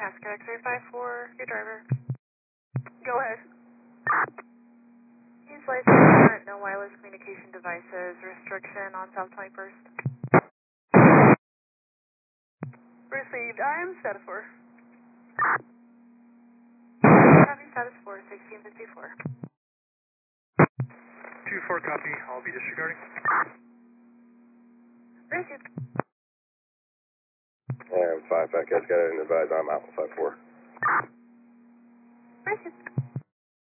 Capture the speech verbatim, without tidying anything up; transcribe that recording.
Alaska X-ray five four, your driver. Go ahead. Use license, no wireless communication devices, restriction on South twenty-first. Received, I am status four. Copy status four, sixteen fifty-four. two four copy, I'll be disregarding. Received. And five, I guess, got an advise I'm Alpha five four. Received.